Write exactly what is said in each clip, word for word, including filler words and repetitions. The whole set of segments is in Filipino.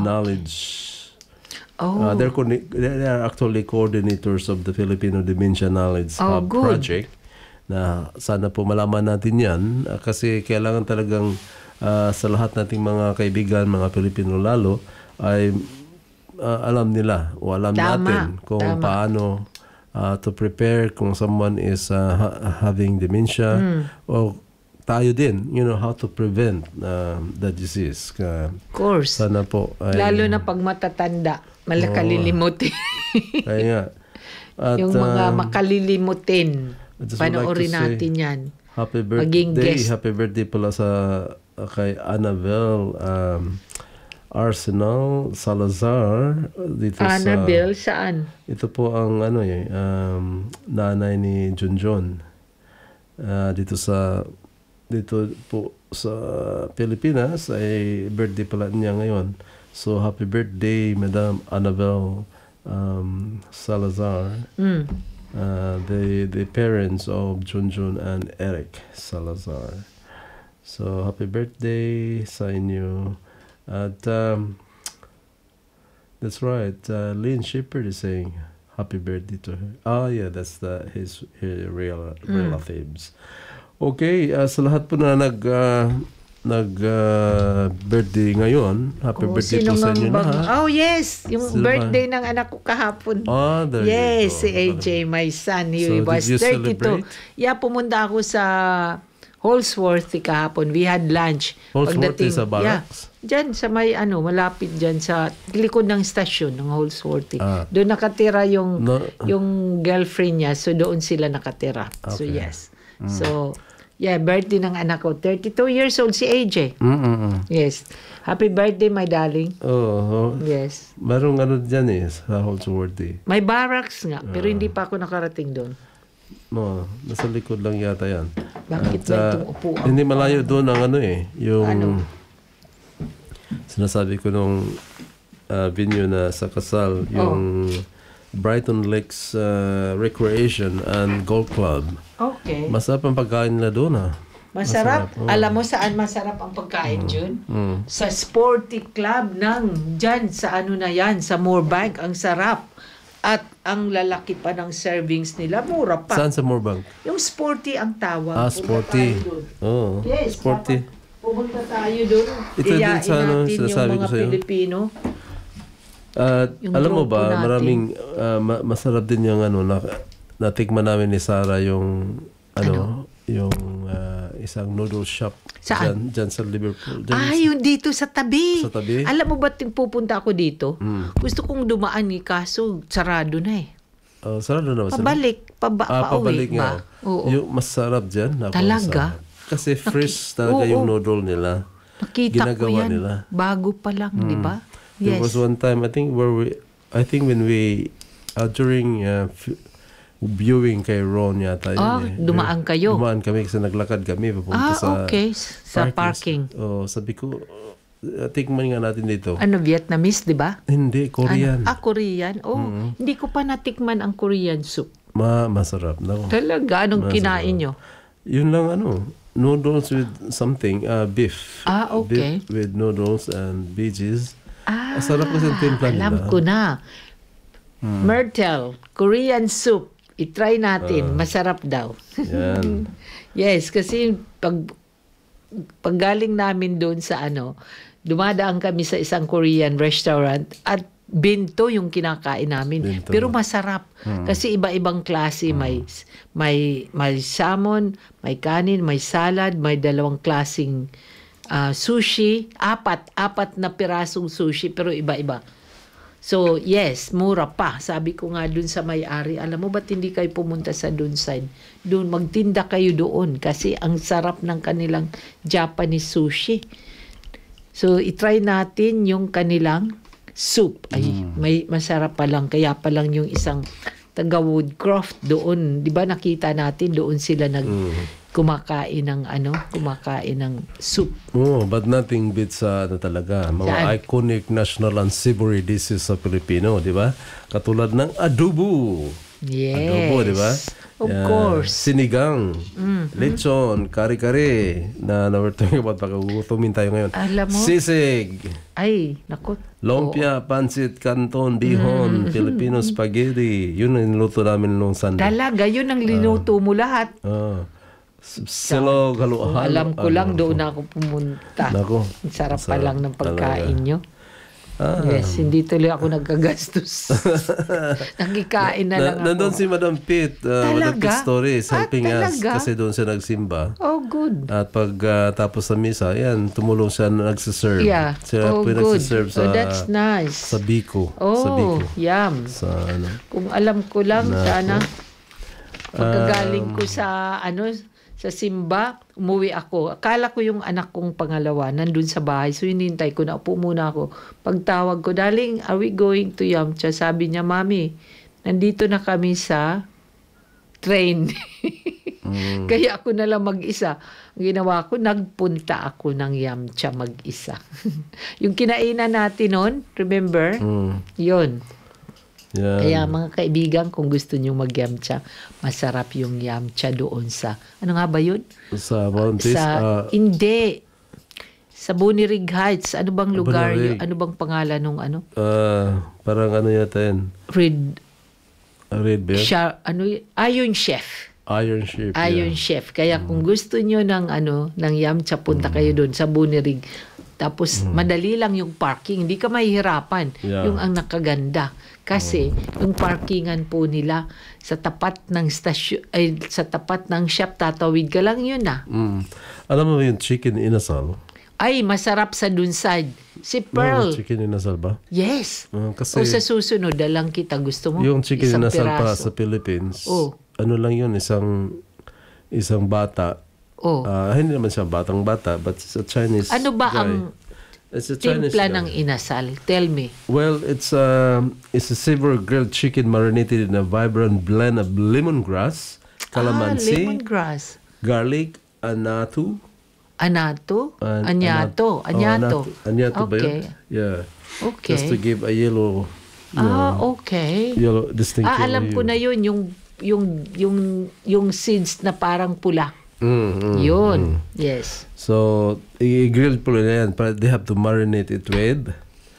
Knowledge. Oh. Uh, they're, they are actually coordinators of the Filipino Dementia Knowledge Oh, Hub good. Project. Na sana po malaman natin yan uh, kasi kailangan talagang uh, sa lahat nating mga kaibigan, mga Pilipino lalo, ay uh, alam nila o alam Tama. natin kung Tama. paano uh, to prepare kung someone is uh, ha- having dementia Mm. o tayo din, you know, how to prevent uh, the disease. Uh, Of course. sana po. Ay, Lalo na pag matatanda, malakalilimutin. Kaya nga. At, Yung mga um, makalilimutin. I just would like Panoorin to say, natin yan. Happy Maging birthday. guest. Happy birthday pala sa uh, kay Annabelle um, Arsenal Salazar dito Annabelle, sa saan? ito po ang ano eh um, nanay ni Junjun uh, dito sa dito po sa Pilipinas ay birthday pala niya ngayon. So happy birthday Madam Annabelle um, Salazar. Mm. Uh, the the parents of Junjun and Eric Salazar. So happy birthday sa inyo. At um, that's right. Uh, Lynn Shepherd is saying happy birthday to her. Oh yeah, that's the his, his real relatives. Okay, uh, sa lahat po na nag uh, nag uh, birthday ngayon, happy Oh, birthday sino po sa nga inyo bang- lahat. Oh yes, yung Sino ba? birthday ng anak ko kahapon. Ah, there you Yes, go. si A J, my son. He So, did was you thirty-two. celebrate? Yeah, pumunta ako sa Holsworthy kahapon. We had lunch. Holsworthy Pagdating- sa barracks? Yeah, dyan sa may ano, malapit dyan sa likod ng stasyon ng Holsworthy. Ah. Doon nakatira yung No. yung girlfriend niya. So doon sila nakatira. So Okay. yes. So yeah, birthday ng anak ko. thirty-two years old si A J. Mm-mm. Yes. Happy birthday, my darling. Oh, oh. Yes. Merong ano dyan eh, sa Holsworthy. May barracks nga, pero Ah. hindi pa ako nakarating doon. No, nasa likod lang yata yan. Bakit At, ba ah, itong upuan? hindi malayo doon ang ano eh, yung Ano? sinasabi ko nung ah, venue na sa kasal, yung Brighton Lakes ah, Recreation and Golf Club. Okay. Masarap ang pagkain nila doon ah. Masarap. Masarap, oo. Alam mo saan masarap ang pagkain, Jun? Mm. Sa sporty club ng dyan, sa ano na yan, sa Moorbank. Ang sarap. At ang lalaki pa ng servings nila, mura pa. Saan sa Moorbank? Yung sporty ang tawag. Ah, Punta sporty. tayo dun. Oh, Yes, sporty. dapat pumunta tayo doon. Ito din Iyain sa ano, natin yung sinasabi ko mga sa'yo. Pilipino. At Yung alam mo grupo ba, natin. maraming ah, ma- masarap din yung ano na natikman namin ni Sarah yung ano, yung ah, isang noodle shop Saan? dyan, dyan sa Liverpool. Dyan Ah, sa- yun dito sa tabi. Sa tabi? Alam mo ba ting pupunta ako dito? Mm. Gusto kong dumaan ni kaso sarado na eh. Oh, sarado na ba sila? Pabalik, paba, Ah, pabalik pauwi ba? nga. Oo. Yung masarap dyan. Naku, Talaga? masarap. Kasi fresh talaga Oo. yung noodle nila. Nakita ko Ginagawa yan. nila. Bago pa lang, di ba? There Yes. was one time, I think, where we, I think when we, uh, during uh, f- viewing kay Ron yata yun Ah, eh. dumaan kayo? Dumaan kami kasi naglakad kami papunta Ah, sa okay. Sa parking. Oh, sabi ko, uh, tikman nga natin dito. Ano, Vietnamese, di ba? Hindi, Korean. Ano? Ah, Korean. Oh, hindi ko pa natikman ang Korean soup. Ma masarap na. Talaga, anong Masarap. kinain nyo? Yun lang ano, noodles with something, uh, beef. Ah, okay. Beef with noodles and veggies. Ah, Masarap kasi ang timpla nila. alam ko na. Hmm. Myrtle, Korean soup. I-try natin. Ah. Masarap daw. Yan. Yes, kasi pag paggaling namin doon sa ano, dumadaan kami sa isang Korean restaurant at binto yung kinakain namin. Binto. Pero masarap kasi iba-ibang klase, may may may salmon, may kanin, may salad, may dalawang klasing ah, sushi, apat, apat na pirasong sushi pero iba-iba. So, yes, mura pa. Sabi ko nga dun sa may-ari, alam mo ba't hindi kayo pumunta sa Dunside? Doon, magtinda kayo doon kasi ang sarap ng kanilang Japanese sushi. So, itry natin yung kanilang soup. Ay, may masarap pa lang. Kaya pa lang yung isang taga Woodcroft doon. Di ba nakita natin doon sila nag kumakain ng ano, kumakain ng soup. Oh, but nothing beats sa ano talaga, mga Saan? iconic national and savory dishes sa Pilipino, di ba? Katulad ng adobo. Yes. Adobo, di ba? Of Yeah. course. Sinigang, lechon, kari-kari, na na we're talking about, pagkagutumin tayo ngayon. Alam mo? Sisig, Ay, naku. lumpia, pancit, canton, bihon, Filipino spaghetti. Yun ang niluto namin noong Sunday. Talaga, yun ang linuto mo lahat. Ah. S- Silog, Kung halo-halo. alam ko lang, ano. doon ako pumunta. Nako. Ang sarap pa Sarap lang ng pagkain nyo. Ah. Yes, hindi tuloy ako nagkagastos. Nagkikain na, lang ako. Nandun si Madam Pete, uh, Madam Talaga? Pete Stories, Ah, helping us talaga? kasi doon siya nagsimba. Oh, good. At pag uh, tapos sa misa, yan, tumulong siya na nagsiserve. Yeah. Siya Oh, po yung good. nagsiserve sa, Oh, that's nice. sa Biko. Oh, Sa Biko. yum. Sa ano. Kung alam ko lang, Nako. sana pagkagaling Um, ko sa ano sa simba, umuwi ako. Akala ko yung anak kong pangalawa nandun sa bahay. So hinintay ko na, upo muna ako. Pagtawag ko, darling, are we going to Yamcha? Sabi niya, Mami, nandito na kami sa train. Mm. Kaya ako na lang mag-isa. Ang ginawa ko, nagpunta ako ng Yamcha mag-isa. Yung kinainan natin noon, remember? Mm. Yun. Yan. Kaya mga kaibigan, kung gusto nyo mag-yamcha, masarap yung yamcha doon sa, ano nga ba yun? Sa Mounties, Sa, ah, hindi. Sa Bunirig Heights. Ano bang lugar Bunirig. yun? Ano bang pangalan nung ano? ah, parang ano yata yan? Red, Red Bear? Sha, ano yun? Iron Chef. Iron Ship. Iron yeah. Chef. Kaya kung gusto nyo ng ano, ng yamcha, punta kayo doon sa Bunirig. Tapos, madali lang yung parking. Hindi ka mahihirapan. Yeah. Yung ang nakaganda. Kasi, yung parkingan po nila sa tapat ng stasyon, ay, sa tapat ng shop, tatawid ka lang yun ah. Mm. Alam mo yung chicken inasal? Ay, masarap sa dunside. Si No, Pearl. chicken inasal ba? Yes. Ah, kasi O sa susunod, dalang kita. Gusto mo? yung chicken Isang inasal pa piraso. sa Philippines, Oh. ano lang yun, isang isang bata. Oh. Ah, hindi naman siya batang bata, but it's a Chinese Ano ba guy. ang It's a Chinese timpla guy. ng inasal? Tell me. Well, it's a, it's a silver grilled chicken marinated in a vibrant blend of lemongrass, Ah, calamansi, lemongrass. garlic, anatu. Anato? an- Anyato? anat- Anyato? Oh, anyato ba Okay. yun? Yeah. Okay. Just to give a yellow, you Ah, know, okay. yellow, distinct Ah, yellow alam ko hue. na yun, yung, yung, yung, yung seeds na parang pula. Mm, mm, Yun. mm. Yes. So, i-grill po nila yan. But they have to marinate it with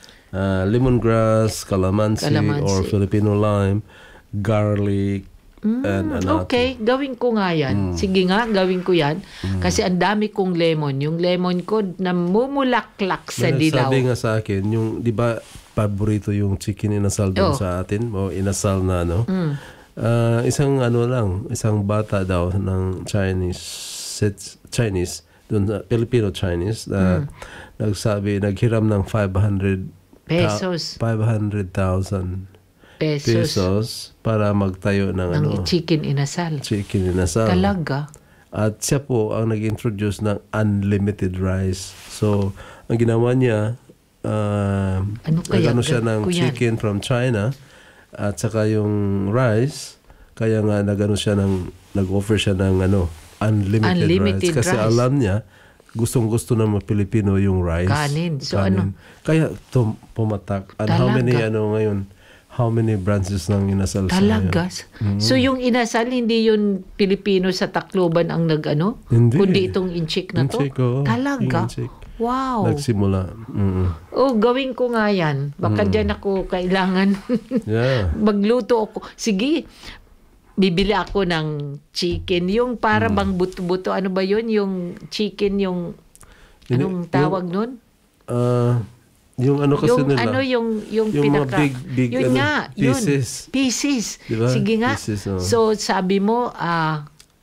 uh, lemongrass, calamansi, Calamansi. or Filipino lime, garlic, and anato. Okay, gawin ko nga yan. Sige nga, gawin ko yan. Kasi ang dami kong lemon. Yung lemon ko, namumulaklak sa Well, dilaw. sabi nga sa akin, yung, di ba, paborito yung chicken inasal doon Oh. sa atin, o inasal na, no? Mm. Ah, isang ano lang, isang bata daw ng Chinese, set- Chinese, doon sa Filipino Chinese, na nagsabi, naghiram ng five hundred Pesos. five hundred thousand Pesos. pesos para magtayo ng, Ng ano, chicken inasal. chicken inasal. Talaga? At siya po ang nag-introduce ng unlimited rice. So, ang ginawa niya, uh, Ano kaya nagano siya ng gagawin ko yan? chicken from China at saka yung rice, kaya nga nagano siya ng, nag-offer siya ng ano, unlimited, Unlimited rice. Kasi rice. alam niya, gustong-gusto ng mga Pilipino yung rice. Kanin. So, ano? Kaya tum- pumatak. And how many, Talaga? ano ngayon, how many branches ng inasal sa Talaga? ngayon? So, yung inasal, hindi yung Pilipino sa Tacloban ang nag-ano? Hindi. Kundi itong inchik na to? Inchik, oo. Talaga? Yung inchik. Wow. Nagsimula. Mm. Oh, gawin ko nga yan. Baka dyan ako kailangan Yeah. magluto ako. Sige, bibili ako ng chicken. Yung para bang buto-buto. Ano ba yun? Yung chicken, yung Hindi, anong tawag nun? Ah, yung ano kasi Yung nila. ano yung yung, yung mga pinaka big, big, yun ano, nga yun pieces. pieces Diba? sige nga Pieces, oh. so sabi mo ah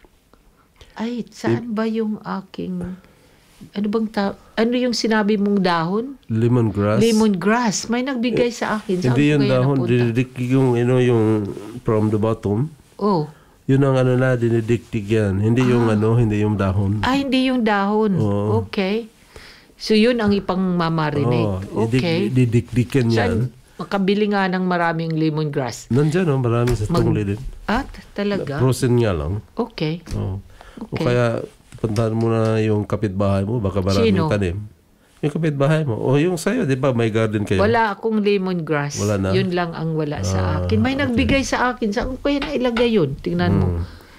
ay saan ba yung aking ano bang ta- ano yung sinabi mong dahon Lemongrass. lemongrass may nagbigay sa akin saan Hindi ko yung kaya dahon. napunta? Dinidiktig yung, you yung from the bottom. oh Yun ang ano na, dinidiktig yan. Hindi yung ano, hindi yung dahon. ah hindi yung dahon Oo. okay so yun ang ipang mamarinate Oh, okay didikdikan yan. saan makabili nga ng maraming lemongrass Nandyan, oh, marami sa Mag- tungli din. at talaga Frozen nga lang. okay Oh. O Okay. kaya, puntahan mo na yung kapitbahay mo, baka maraming Sino? tanim. Yung kapitbahay mo. O yung sa'yo, di ba, may garden kayo? Wala akong lemongrass. Wala na? Yun lang ang wala sa Ah, akin. May nagbigay sa akin. Saan ko kaya nailagay yun? Tingnan mo. Hmm.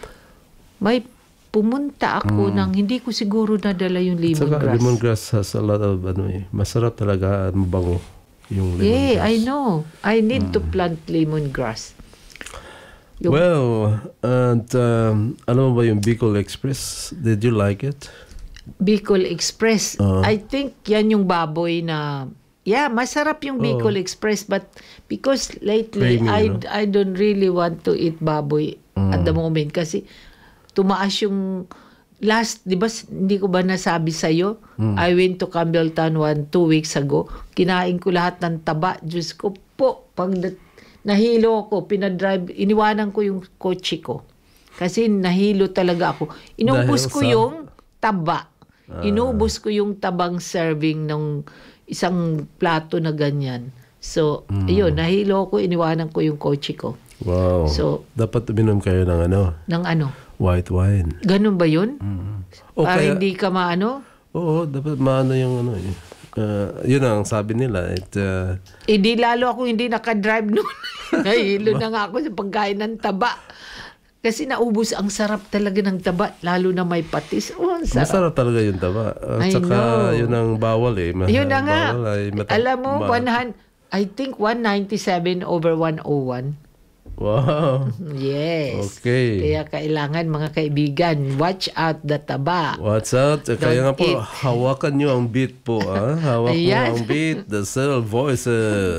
may pumunta ako nang hindi ko siguro nadala yung Saka lemongrass. lemongrass has a lot of ano eh. Masarap talaga, mabango yung lemongrass. Yeah, I know. I need to plant lemongrass. Yung- Well, and um, alam mo ba yung Bicol Express? Did you like it? Bicol Express. Oo. I think yan yung baboy na, yeah, masarap yung Bicol Oo. Express, but because lately, Creamy, I, no? I don't really want to eat baboy at the moment kasi tumaas yung last, di ba, s- hindi ko ba nasabi sa'yo? I went to Campbelltown one, two weeks ago. Kinain ko lahat ng taba. Diyos ko po, pag na- nahilo ako, pinadrive, iniwanan ko yung kotse ko. Kasi nahilo talaga ako. Inubos Dahil ko sa- yung taba. Inubos ko yung tabang serving ng isang plato na ganyan. So, ayun, nahilo ko, iniwanan ko yung kotse ko. Wow. So- dapat uminom kayo ng ano, Ng ano? white wine. Ganun ba yun? O Para kaya, hindi ka maano? oo, dapat maano yung ano eh. Uh, yun ang sabi nila. It, uh, Eh di lalo ako hindi nakadrive noon. Nahilo na nga ako sa pagkain ng taba. Kasi naubos, ang sarap talaga ng taba. Lalo na may patis. Oh, ang sarap. masarap talaga yung taba. At I saka know. yun ang bawal eh. Ma- Yun na nga. Bawal ay mata- Alam mo, ma- one hundred, I think one ninety-seven over one oh one. Wow. Yes. Okay. Kaya kailangan mga kaibigan, watch out the taba. What's out? Kaya nga po, eat. hawakan nyo ang beat po. Ah? Hawak mo Ayan. ang beat, the cell voices.